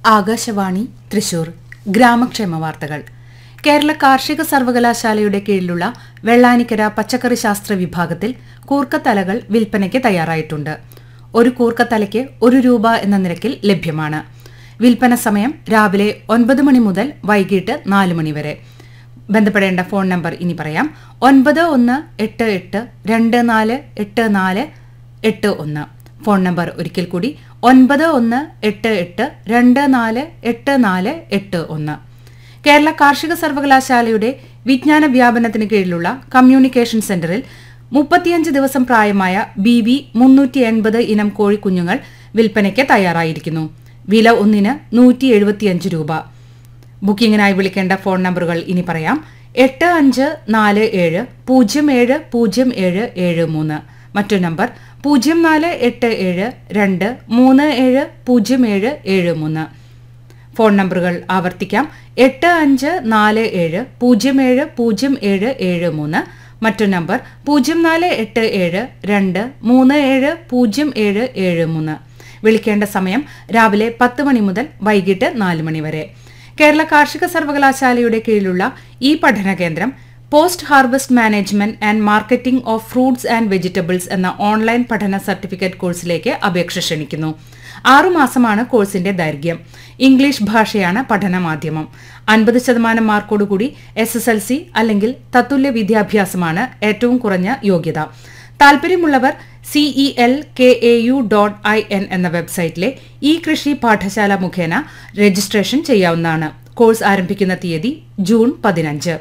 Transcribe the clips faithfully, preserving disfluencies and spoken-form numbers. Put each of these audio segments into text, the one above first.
ആകാശവാണി തൃശൂർ ഗ്രാമക്ഷേമ വാർത്തകൾ. കേരള കാർഷിക സർവകലാശാലയുടെ കീഴിലുള്ള വെള്ളാനിക്കര പച്ചക്കറി ശാസ്ത്ര വിഭാഗത്തിൽ കൂർക്കത്തലകൾ വിൽപ്പനയ്ക്ക് തയ്യാറായിട്ടുണ്ട്. ഒരു കൂർക്കത്തലയ്ക്ക് ഒരു രൂപ എന്ന നിരക്കിൽ ലഭ്യമാണ്. വിൽപ്പന സമയം രാവിലെ ഒൻപത് മണി മുതൽ വൈകിട്ട് നാല് മണി വരെ. ബന്ധപ്പെടേണ്ട ഫോൺ നമ്പർ ഇനി പറയാം: ഒൻപത് ഒന്ന് എട്ട് എട്ട് രണ്ട് നാല് എട്ട് നാല് എട്ട് ഒന്ന്. ഫോൺ നമ്പർ ഒരിക്കൽ കൂടി: ഒൻപത് ഒന്ന് എട്ട് എട്ട് രണ്ട് നാല് എട്ട് നാല് എട്ട് ഒന്ന്. കേരള കാർഷിക സർവകലാശാലയുടെ വിജ്ഞാന വ്യാപനത്തിന് കീഴിലുള്ള കമ്മ്യൂണിക്കേഷൻ സെന്ററിൽ മുപ്പത്തിയഞ്ച് ദിവസം പ്രായമായ ബി വി മുന്നൂറ്റി എൺപത് ഇനം കോഴിക്കുഞ്ഞുങ്ങൾ വിൽപ്പനയ്ക്ക് തയ്യാറായിരിക്കുന്നു. വില ഒന്നിന് നൂറ്റി എഴുപത്തിയഞ്ച് രൂപ. ബുക്കിംഗിനായി വിളിക്കേണ്ട ഫോൺ നമ്പറുകൾ ഇനി പറയാം: എട്ട് അഞ്ച് നാല് ഏഴ് പൂജ്യം ഏഴ് പൂജ്യം ഏഴ് ഏഴ് മൂന്ന്. മറ്റൊരു നമ്പർ പൂജ്യം നാല് എട്ട് ഏഴ് രണ്ട് മൂന്ന് ഏഴ് പൂജ്യം ഏഴ് ഏഴ് മൂന്ന്. ഫോൺ നമ്പറുകൾ ആവർത്തിക്കാം: എട്ട് അഞ്ച് നാല് ഏഴ് പൂജ്യം ഏഴ് പൂജ്യം ഏഴ് ഏഴ് മൂന്ന്. മറ്റൊരു നമ്പർ പൂജ്യം നാല് എട്ട് ഏഴ് രണ്ട് മൂന്ന് ഏഴ് പൂജ്യം ഏഴ് ഏഴ് മൂന്ന്. വിളിക്കേണ്ട സമയം രാവിലെ പത്ത് മണി മുതൽ വൈകിട്ട് നാല് മണി വരെ. കേരള കാർഷിക സർവകലാശാലയുടെ കീഴിലുള്ള ഈ പഠന കേന്ദ്രം post harvest management and marketing of fruits and vegetables എന്ന ഓൺലൈൻ പഠന സർട്ടിഫിക്കറ്റ് കോഴ്സിലേക്ക് അപേക്ഷ ക്ഷണിക്കുന്നു. ആറുമാസമാണ് കോഴ്സിന്റെ ദൈർഘ്യം. ഇംഗ്ലീഷ് ഭാഷയാണ് പഠനമാധ്യമം. അൻപത് ശതമാനം മാർക്കോടുകൂടി എസ് എസ് എൽ സി അല്ലെങ്കിൽ തത്തുല്യ വിദ്യാഭ്യാസമാണ് ഏറ്റവും കുറഞ്ഞ യോഗ്യത. താൽപര്യമുള്ളവർ CE L K A U dot I N എന്ന വെബ്സൈറ്റിലെ ഈ കൃഷി പാഠശാല മുഖേന രജിസ്ട്രേഷൻ ചെയ്യാവുന്നതാണ്. കോഴ്സ് ആരംഭിക്കുന്ന തീയതി ജൂൺ പതിനഞ്ച്.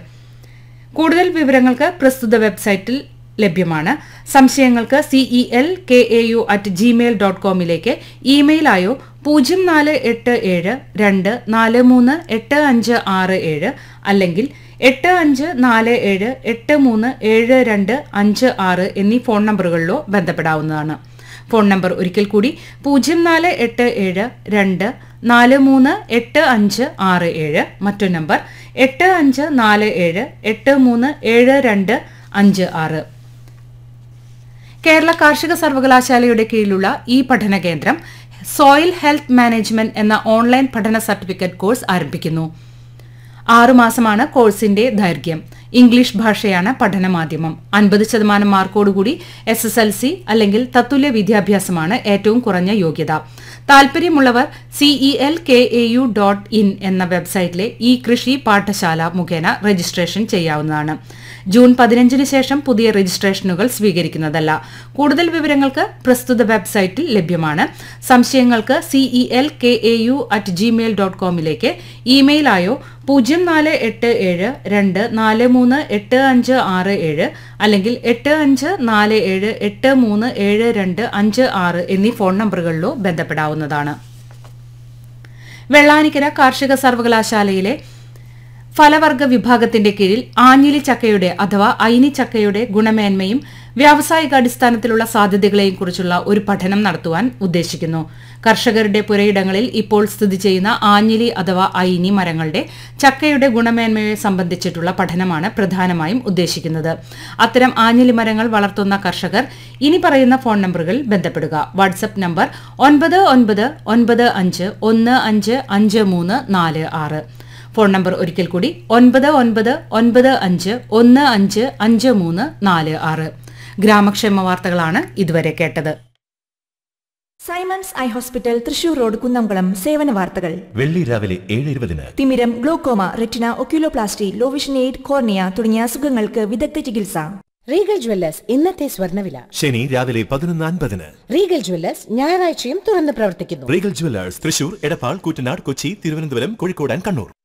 കൂടുതൽ വിവരങ്ങൾക്ക് പ്രസ്തുത വെബ്സൈറ്റിൽ ലഭ്യമാണ്. സംശയങ്ങൾക്ക് CE L K A U at Gmail dot കോമിലേക്ക് ഇമെയിലായോ പൂജ്യം നാല് എട്ട് ഏഴ് രണ്ട് നാല് മൂന്ന് എട്ട് അഞ്ച് ആറ് ഏഴ് അല്ലെങ്കിൽ എട്ട് അഞ്ച് നാല് ഏഴ് എട്ട് മൂന്ന് ഏഴ് രണ്ട് അഞ്ച് ആറ് എന്നീ ഫോൺ നമ്പറുകളിലോ ബന്ധപ്പെടാവുന്നതാണ്. ഫോൺ നമ്പർ ഒരിക്കൽ കൂടി: പൂജ്യം നാല് എട്ട് ഏഴ് രണ്ട് നാല് മൂന്ന് എട്ട് അഞ്ച് ആറ് ഏഴ്. മറ്റൊരു നമ്പർ എട്ട് അഞ്ച് നാല് ഏഴ് എട്ട് മൂന്ന് ഏഴ് രണ്ട് അഞ്ച് ആറ്. കേരള കാർഷിക സർവകലാശാലയുടെ കീഴിലുള്ള ഈ പഠന കേന്ദ്രം സോയിൽ ഹെൽത്ത് മാനേജ്മെന്റ് എന്ന ഓൺലൈൻ പഠന സർട്ടിഫിക്കറ്റ് കോഴ്സ് ആരംഭിക്കുന്നു. ആറുമാസമാണ് കോഴ്സിന്റെ ദൈർഘ്യം. ഇംഗ്ലീഷ് ഭാഷയാണ് പഠനമാധ്യമം. അൻപത് ശതമാനം മാർക്കോടുകൂടി എസ് എസ് എൽ സി അല്ലെങ്കിൽ തത്തുല്യ വിദ്യാഭ്യാസമാണ് ഏറ്റവും കുറഞ്ഞ യോഗ്യത. താൽപര്യമുള്ളവർ CE L K A U dot in എന്ന വെബ്സൈറ്റിലെ ഈ കൃഷി പാഠശാല മുഖേന രജിസ്ട്രേഷൻ ചെയ്യാവുന്നതാണ്. ജൂൺ പതിനഞ്ചിന് ശേഷം പുതിയ രജിസ്ട്രേഷനുകൾ സ്വീകരിക്കുന്നതല്ല. കൂടുതൽ വിവരങ്ങൾക്ക് പ്രസ്തുത വെബ്സൈറ്റിൽ ലഭ്യമാണ്. സംശയങ്ങൾക്ക് CE L K A U at Gmail dot കോമിലേക്ക് ഇമെയിലായോ പൂജ്യം നാല് എട്ട് ഏഴ് രണ്ട് നാല് മൂന്ന് എട്ട് അഞ്ച് ആറ് ഏഴ് അല്ലെങ്കിൽ എട്ട് അഞ്ച് നാല് ഏഴ് എട്ട് മൂന്ന് ഏഴ് രണ്ട് അഞ്ച് ആറ് എന്നീ ഫോൺ നമ്പറുകളിലോ ബന്ധപ്പെടാവുന്നതാണ്. വെള്ളാനിക്കര കാർഷിക സർവകലാശാലയിലെ ഫലവർഗ വിഭാഗത്തിന്റെ കീഴിൽ ആഞ്ഞിലി ചക്കയുടെ അഥവാ ഐനി ചക്കയുടെ ഗുണമേന്മയും വ്യാവസായിക അടിസ്ഥാനത്തിലുള്ള സാധ്യതകളെയും കുറിച്ചുള്ള ഒരു പഠനം നടത്തുവാൻ ഉദ്ദേശിക്കുന്നു. കർഷകരുടെ പുരയിടങ്ങളിൽ ഇപ്പോൾ സ്ഥിതി ചെയ്യുന്ന ആഞ്ഞിലി അഥവാ ഐനി മരങ്ങളുടെ ചക്കയുടെ ഗുണമേന്മയെ സംബന്ധിച്ചിട്ടുള്ള പഠനമാണ് പ്രധാനമായും ഉദ്ദേശിക്കുന്നത്. അത്തരം ആഞ്ഞിലി മരങ്ങൾ വളർത്തുന്ന കർഷകർ ഇനി പറയുന്ന ഫോൺ നമ്പറുകളിൽ ബന്ധപ്പെടുക. വാട്സ്ആപ്പ് നമ്പർ ഒൻപത് ഒൻപത് ഒൻപത് അഞ്ച് ഒന്ന് അഞ്ച് അഞ്ച് മൂന്ന് നാല് ആറ്. ഫോൺ നമ്പർ ഒരിക്കൽ കൂടി: ഒൻപത് ഒൻപത് ഒൻപത് അഞ്ച് ഒന്ന് അഞ്ച് അഞ്ച് മൂന്ന് നാല് ആറ്. ഗ്രാമക്ഷേമ വാർത്തകളാണ് ഇതുവരെ കേട്ടത്. Symons eye hospital Thrissur road Kunnamkulam സേവന വാർത്തകൾ. വെള്ളി രാവിലെ ഏഴ് ഇരുപതിന് തിമിരം, glaucoma, retina, oculoplasty, low vision aid, cornea തുടങ്ങിയ അസുഖങ്ങൾക്ക് വിദഗ്ധ ചികിത്സ. റീഗൽ ജ്വല്ലേഴ്സ് ഇന്നത്തെ സ്വർണ്ണവില. ശനി രാവിലെ പതിനൊന്ന് അൻപതിന്. റീഗൽ ജ്വല്ലേഴ്സ് ഞായറാഴ്ചയും തുറന്ന് പ്രവർത്തിക്കുന്നു. Regal Jewellers Thrissur, Edappal, Koottanad, Kochi, Thiruvananthapuram, Kozhikode and Kannur.